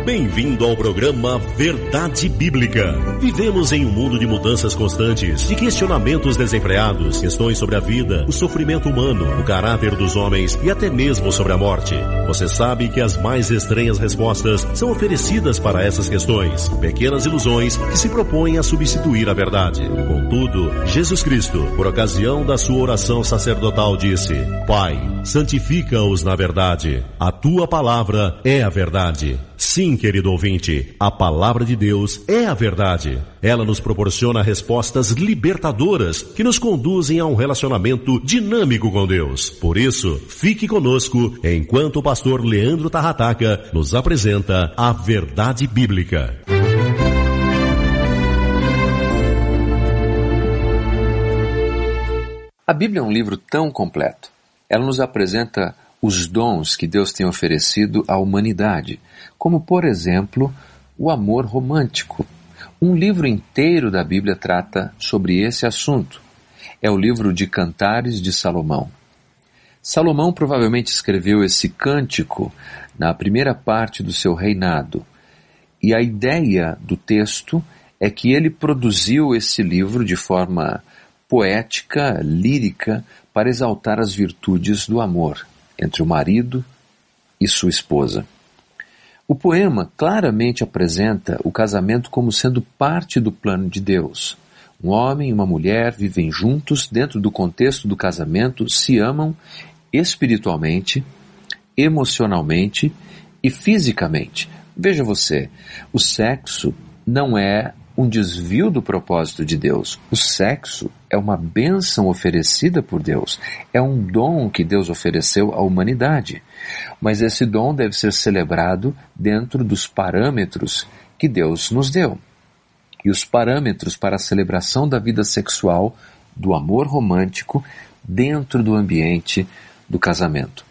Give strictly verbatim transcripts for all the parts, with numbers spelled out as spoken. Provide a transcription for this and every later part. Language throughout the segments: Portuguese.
Bem-vindo ao programa Verdade Bíblica. Vivemos em um mundo de mudanças constantes, de questionamentos desenfreados, questões sobre a vida, o sofrimento humano, o caráter dos homens e até mesmo sobre a morte. Você sabe que as mais estranhas respostas são oferecidas para essas questões, pequenas ilusões que se propõem a substituir a verdade. Contudo, Jesus Cristo, por ocasião da sua oração sacerdotal, disse: Pai, santifica-os na verdade. A tua palavra é a verdade. Sim, querido ouvinte, a palavra de Deus é a verdade. Ela nos proporciona respostas libertadoras que nos conduzem a um relacionamento dinâmico com Deus. Por isso, fique conosco enquanto o pastor Leandro Tarrataca nos apresenta a Verdade Bíblica. A Bíblia é um livro tão completo. Ela nos apresenta os dons que Deus tem oferecido à humanidade, como, por exemplo, o amor romântico. Um livro inteiro da Bíblia trata sobre esse assunto. É o livro de Cantares de Salomão. Salomão provavelmente escreveu esse cântico na primeira parte do seu reinado. E a ideia do texto é que ele produziu esse livro de forma poética, lírica, para exaltar as virtudes do amor entre o marido e sua esposa. O poema claramente apresenta o casamento como sendo parte do plano de Deus. Um homem e uma mulher vivem juntos dentro do contexto do casamento, se amam espiritualmente, emocionalmente e fisicamente. Veja você, o sexo não é um desvio do propósito de Deus. O sexo é uma bênção oferecida por Deus. É um dom que Deus ofereceu à humanidade. Mas esse dom deve ser celebrado dentro dos parâmetros que Deus nos deu. E os parâmetros para a celebração da vida sexual, do amor romântico, dentro do ambiente do casamento.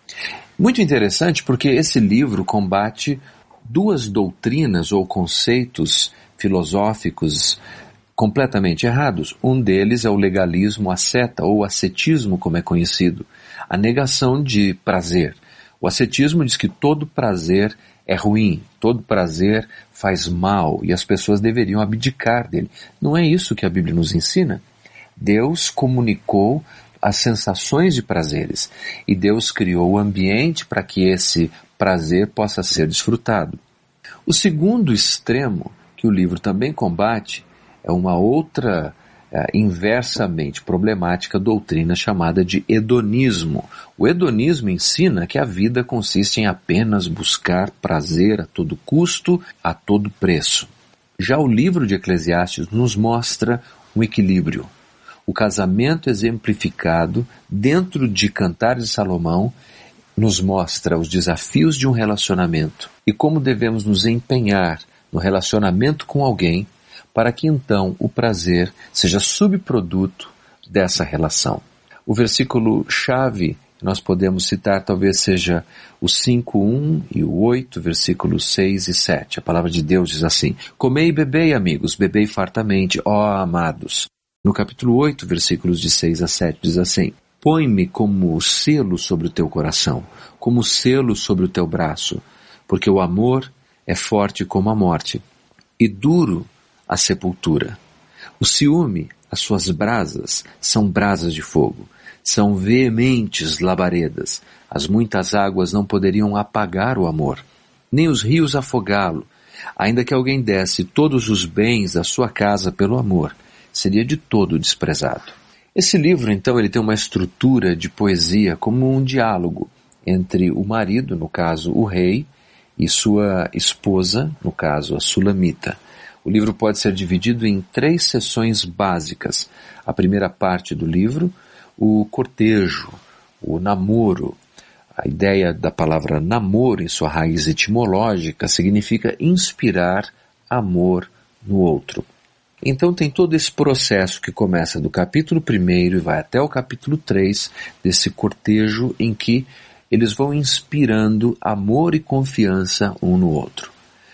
Muito interessante porque esse livro combate duas doutrinas ou conceitos filosóficos completamente errados. Um deles é o legalismo asceta, ou ascetismo, como é conhecido, a negação de prazer. O ascetismo diz que todo prazer é ruim, todo prazer faz mal e as pessoas deveriam abdicar dele. Não é isso que a Bíblia nos ensina. Deus comunicou as sensações de prazeres e Deus criou o ambiente para que esse prazer possa ser desfrutado. O segundo extremo que o livro também combate é uma outra é, inversamente problemática doutrina chamada de hedonismo. O hedonismo ensina que a vida consiste em apenas buscar prazer a todo custo, a todo preço. Já o livro de Eclesiastes nos mostra um equilíbrio. O casamento exemplificado dentro de Cantares de Salomão nos mostra os desafios de um relacionamento e como devemos nos empenhar no relacionamento com alguém, para que então o prazer seja subproduto dessa relação. O versículo-chave que nós podemos citar talvez seja o cinco, um e o oito, versículos seis e sete. A palavra de Deus diz assim: Comei e bebei, amigos, bebei fartamente, ó amados. No capítulo oito, versículos de seis a sete, diz assim: Põe-me como selo sobre o teu coração, como selo sobre o teu braço, porque o amor é forte como a morte, e duro a sepultura. O ciúme, as suas brasas, são brasas de fogo, são veementes labaredas. As muitas águas não poderiam apagar o amor, nem os rios afogá-lo. Ainda que alguém desse todos os bens da sua casa pelo amor, seria de todo desprezado. Esse livro, então, ele tem uma estrutura de poesia como um diálogo entre o marido, no caso o rei, e sua esposa, no caso a Sulamita. O livro pode ser dividido em três seções básicas. A primeira parte do livro, o cortejo, o namoro. A ideia da palavra namoro, em sua raiz etimológica, significa inspirar amor no outro. Então tem todo esse processo que começa do capítulo primeiro e vai até o capítulo três, desse cortejo em que eles vão inspirando amor e confiança um no outro.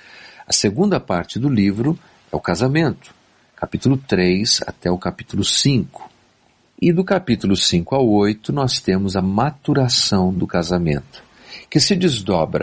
A segunda parte do livro é o casamento, capítulo três até o capítulo cinco. E do capítulo cinco ao oito nós temos a maturação do casamento, que se desdobra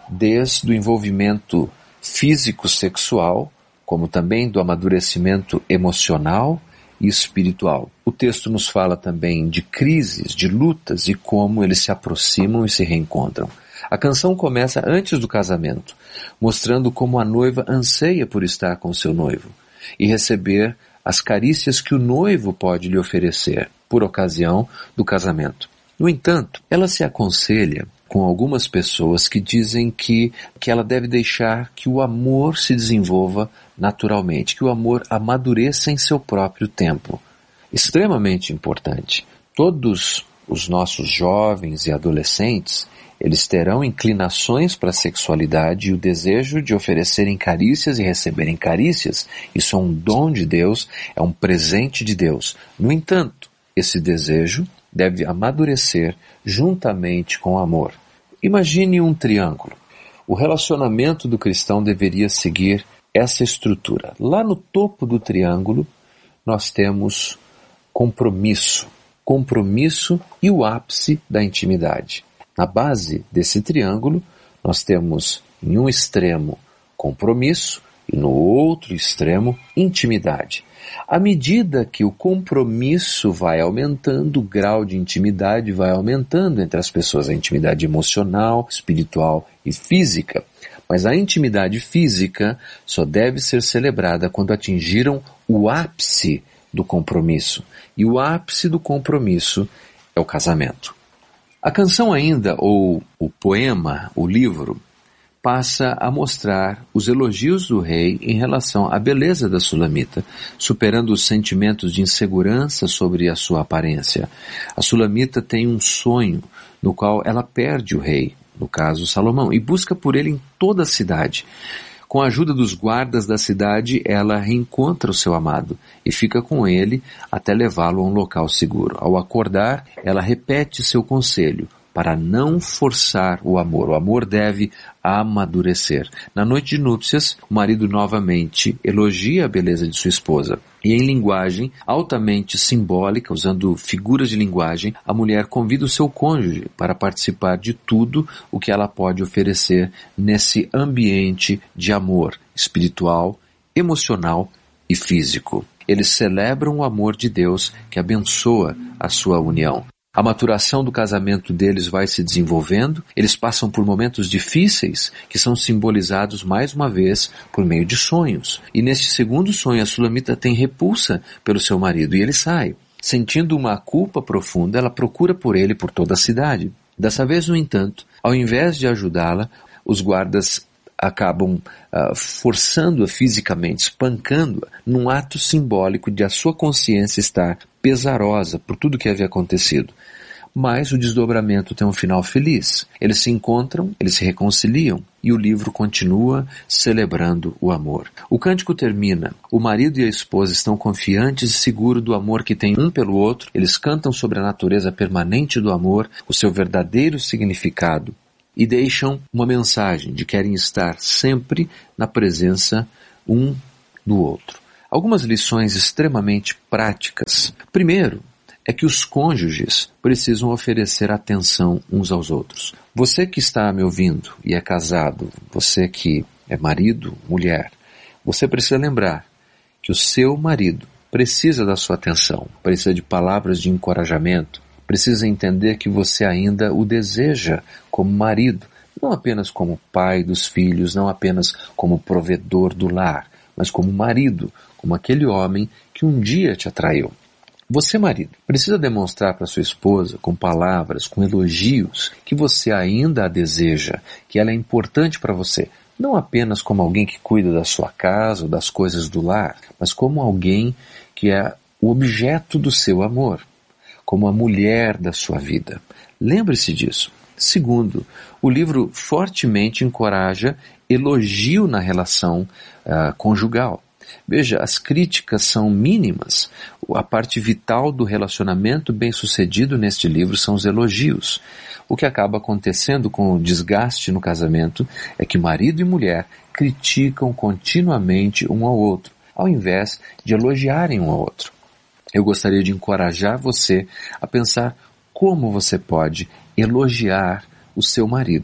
desde o envolvimento físico-sexual, como também do amadurecimento emocional e espiritual. O texto nos fala também de crises, de lutas e como eles se aproximam e se reencontram. A canção começa antes do casamento, mostrando como a noiva anseia por estar com seu noivo e receber as carícias que o noivo pode lhe oferecer por ocasião do casamento. No entanto, ela se aconselha com algumas pessoas que dizem que, que ela deve deixar que o amor se desenvolva naturalmente, que o amor amadureça em seu próprio tempo. Extremamente importante. Todos os nossos jovens e adolescentes, eles terão inclinações para a sexualidade e o desejo de oferecerem carícias e receberem carícias. Isso é um dom de Deus, é um presente de Deus. No entanto, esse desejo deve amadurecer juntamente com o amor. Imagine um triângulo. O relacionamento do cristão deveria seguir essa estrutura. Lá no topo do triângulo, nós temos compromisso. Compromisso e o ápice da intimidade. Na base desse triângulo, nós temos em um extremo compromisso e no outro extremo intimidade. À medida que o compromisso vai aumentando, o grau de intimidade vai aumentando entre as pessoas, a intimidade emocional, espiritual e física. Mas a intimidade física só deve ser celebrada quando atingiram o ápice do compromisso. E o ápice do compromisso é o casamento. A canção ainda, ou o poema, o livro, passa a mostrar os elogios do rei em relação à beleza da Sulamita, superando os sentimentos de insegurança sobre a sua aparência. A Sulamita tem um sonho no qual ela perde o rei, no caso Salomão, e busca por ele em toda a cidade. Com a ajuda dos guardas da cidade, ela reencontra o seu amado e fica com ele até levá-lo a um local seguro. Ao acordar, ela repete seu conselho para não forçar o amor. O amor deve amadurecer. Na noite de núpcias, o marido novamente elogia a beleza de sua esposa. E em linguagem altamente simbólica, usando figuras de linguagem, a mulher convida o seu cônjuge para participar de tudo o que ela pode oferecer nesse ambiente de amor espiritual, emocional e físico. Eles celebram o amor de Deus que abençoa a sua união. A maturação do casamento deles vai se desenvolvendo, eles passam por momentos difíceis, que são simbolizados mais uma vez por meio de sonhos. E neste segundo sonho, a Sulamita tem repulsa pelo seu marido e ele sai. Sentindo uma culpa profunda, ela procura por ele por toda a cidade. Dessa vez, no entanto, ao invés de ajudá-la, os guardas acabam uh, forçando-a fisicamente, espancando-a, num ato simbólico de a sua consciência estar pesarosa por tudo que havia acontecido. Mas o desdobramento tem um final feliz. Eles se encontram, eles se reconciliam e o livro continua celebrando o amor. O cântico termina. O marido e a esposa estão confiantes e seguros do amor que têm um pelo outro. Eles cantam sobre a natureza permanente do amor, o seu verdadeiro significado e deixam uma mensagem de que querem estar sempre na presença um do outro. Algumas lições extremamente práticas. Primeiro, é que os cônjuges precisam oferecer atenção uns aos outros. Você que está me ouvindo e é casado, você que é marido, mulher, você precisa lembrar que o seu marido precisa da sua atenção, precisa de palavras de encorajamento, precisa entender que você ainda o deseja como marido, não apenas como pai dos filhos, não apenas como provedor do lar, mas como marido, como aquele homem que um dia te atraiu. Você, marido, precisa demonstrar para sua esposa, com palavras, com elogios, que você ainda a deseja, que ela é importante para você, não apenas como alguém que cuida da sua casa ou das coisas do lar, mas como alguém que é o objeto do seu amor, como a mulher da sua vida. Lembre-se disso. Segundo, o livro fortemente encoraja elogio na relação uh, conjugal. Veja, as críticas são mínimas. A parte vital do relacionamento bem-sucedido neste livro são os elogios. O que acaba acontecendo com o desgaste no casamento é que marido e mulher criticam continuamente um ao outro, ao invés de elogiarem um ao outro. Eu gostaria de encorajar você a pensar como você pode elogiar o seu marido.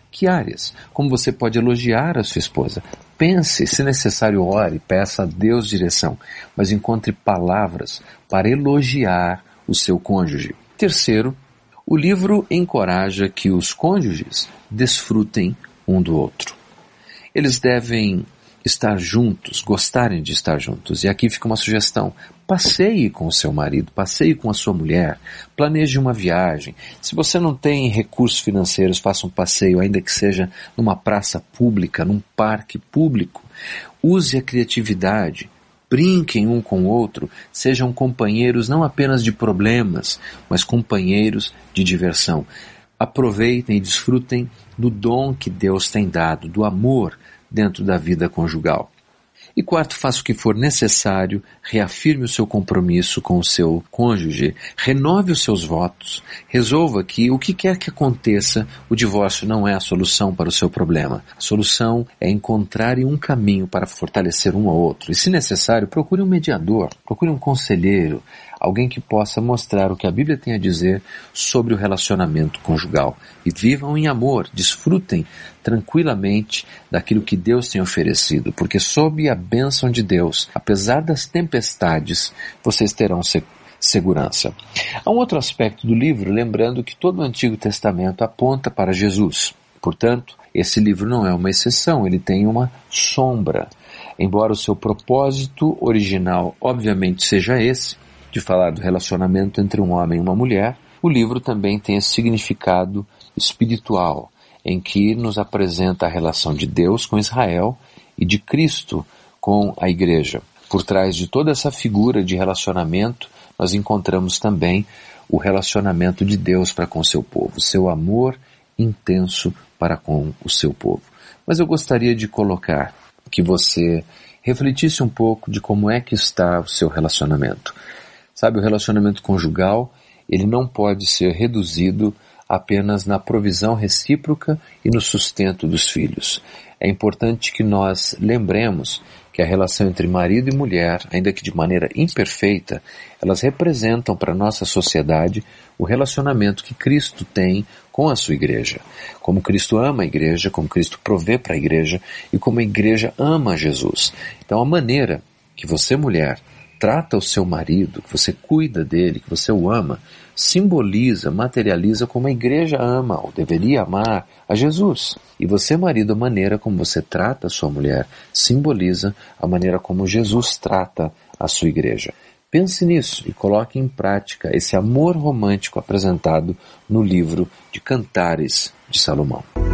Que áreas? Como você pode elogiar a sua esposa? Pense, se necessário ore, peça a Deus direção, mas encontre palavras para elogiar o seu cônjuge. Terceiro, o livro encoraja que os cônjuges desfrutem um do outro. Eles devem estar juntos, gostarem de estar juntos. E aqui fica uma sugestão: passeie com o seu marido, passeie com a sua mulher, planeje uma viagem. Se você não tem recursos financeiros, faça um passeio, ainda que seja numa praça pública, num parque público. Use a criatividade, brinquem um com o outro, sejam companheiros não apenas de problemas, mas companheiros de diversão. Aproveitem e desfrutem do dom que Deus tem dado, do amor dentro da vida conjugal. E quarto, faça o que for necessário, reafirme o seu compromisso com o seu cônjuge, renove os seus votos, resolva que o que quer que aconteça, o divórcio não é a solução para o seu problema. A solução é encontrarem um caminho para fortalecer um ao outro. E se necessário, procure um mediador, procure um conselheiro, alguém que possa mostrar o que a Bíblia tem a dizer sobre o relacionamento conjugal. E vivam em amor, desfrutem tranquilamente daquilo que Deus tem oferecido, porque sob a bênção de Deus, apesar das tempestades, vocês terão se- segurança. Há um outro aspecto do livro, lembrando que todo o Antigo Testamento aponta para Jesus. Portanto, esse livro não é uma exceção, ele tem uma sombra. Embora o seu propósito original, obviamente, seja esse, de falar do relacionamento entre um homem e uma mulher, o livro também tem esse significado espiritual, em que nos apresenta a relação de Deus com Israel e de Cristo com a igreja. Por trás de toda essa figura de relacionamento, nós encontramos também o relacionamento de Deus para com o seu povo, seu amor intenso para com o seu povo. Mas eu gostaria de colocar que você refletisse um pouco de como é que está o seu relacionamento. Sabe, o relacionamento conjugal, ele não pode ser reduzido apenas na provisão recíproca e no sustento dos filhos. É importante que nós lembremos que a relação entre marido e mulher, ainda que de maneira imperfeita, elas representam para a nossa sociedade o relacionamento que Cristo tem com a sua igreja. Como Cristo ama a igreja, como Cristo provê para a igreja e como a igreja ama Jesus. Então a maneira que você, mulher, trata o seu marido, que você cuida dele, que você o ama, simboliza, materializa como a igreja ama, ou deveria amar, a Jesus. E você, marido, a maneira como você trata a sua mulher, simboliza a maneira como Jesus trata a sua igreja. Pense nisso e coloque em prática esse amor romântico apresentado no livro de Cantares de Salomão.